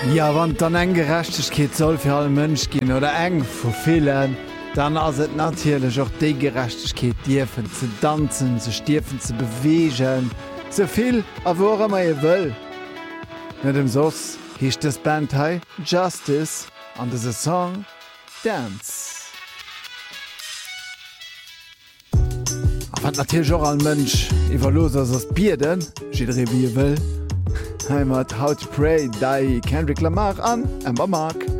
Ja, wann dann eng Gerechtigkeit soll für alle Mënsch gin oder eng vu vielen, dann ass et natierlech auch déi Gerechtigkeit Diefen ze tanzen, ze Stiefen ze bewegen, soviel a wo immer ihr wëll. Net dem sos hicht das Band hei Justice an dese Song Dance. Wat natürlich auch ein Mensch iwwer los ass Bierden, schiedre wie ihr will. Heimat How to Pray, Dai Kendrick Lamar an Ember Mark.